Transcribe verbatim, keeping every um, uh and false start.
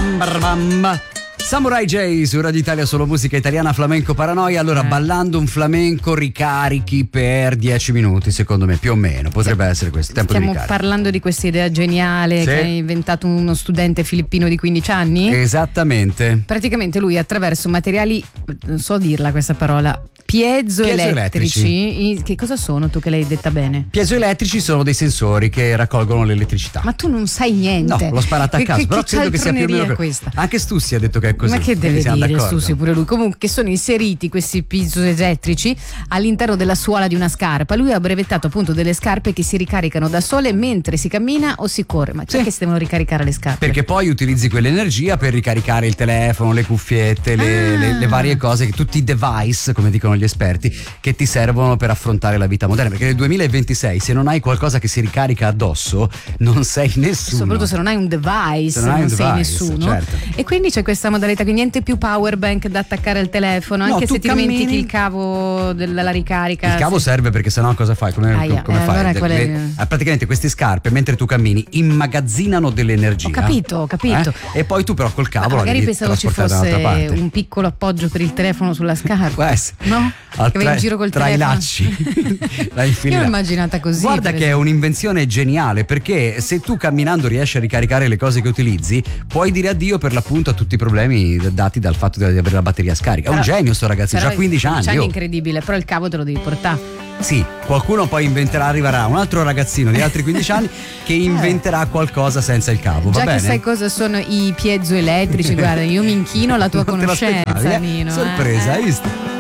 Bam bam. Samurai J su Radio Italia, solo musica italiana, flamenco paranoia. Allora, eh. ballando un flamenco ricarichi per dieci minuti, secondo me, più o meno. Potrebbe sì. essere questo. Tempo Stiamo di parlando di questa idea geniale sì. che ha inventato uno studente filippino di quindici anni. Esattamente. Praticamente lui, attraverso materiali, non so dirla questa parola, piezoelettrici. piezoelettrici. Che cosa sono, tu che l'hai detta bene? Piezoelettrici sono dei sensori che raccolgono l'elettricità. Ma tu non sai niente. No, l'ho sparata a caso, che, però che credo che sia più o meno questa. Anche Stussi ha detto che è così. Ma che deve dire Stussi pure lui? Comunque sono inseriti questi piezoelettrici all'interno della suola di una scarpa. Lui ha brevettato appunto delle scarpe che si ricaricano da sole mentre si cammina o si corre. Ma perché sì. si devono ricaricare le scarpe? Perché poi utilizzi quell'energia per ricaricare il telefono, le cuffiette, le, ah. le, le varie cose, tutti i device, come dicono gli esperti, che ti servono per affrontare la vita moderna. Perché nel duemilaventisei, se non hai qualcosa che si ricarica addosso, non sei nessuno. Soprattutto se non hai un device, non, non un sei device, nessuno. Certo. E quindi c'è questa modalità, quindi niente più power bank da attaccare al telefono, no, anche se ti cammini... dimentichi il cavo della ricarica. Il cavo se... serve perché sennò cosa fai? Come, ah, yeah. come eh, fai? allora De- quelle... le... Praticamente queste scarpe, mentre tu cammini, immagazzinano dell'energia. Ho capito, ho capito. Eh? E poi tu però col cavo magari devi pensavo ci fosse un piccolo appoggio per il telefono sulla scarpa. No? Al che vai tra, in giro col tra telefono. i lacci. Io l'ho immaginata così. Guarda che è un'invenzione geniale, perché se tu camminando riesci a ricaricare le cose che utilizzi, puoi dire addio per l'appunto a tutti i problemi dati dal fatto di avere la batteria scarica. È un genio sto ragazzo, già quindici anni. È incredibile, però il cavo te lo devi portare. Sì, qualcuno poi inventerà, arriverà un altro ragazzino di altri quindici anni che inventerà qualcosa senza il cavo. Va Già bene? che sai cosa sono i piezoelettrici, guarda, io mi inchino alla tua non conoscenza, eh? Nino. Sorpresa, eh? hai visto?